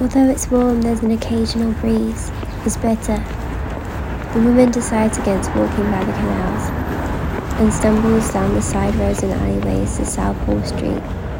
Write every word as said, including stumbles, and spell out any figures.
Although it's warm, there's an occasional breeze. It's bitter. The woman decides against walking by the canals and stumbles down the side roads and alleyways to Southall Street,